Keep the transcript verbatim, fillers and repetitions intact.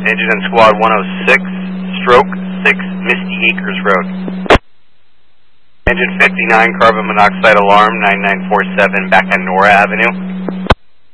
Engine and Squad one oh six, stroke six, Misty Acres Road. Engine fifty-nine, carbon monoxide alarm, nine nine four seven, back on Nora Avenue.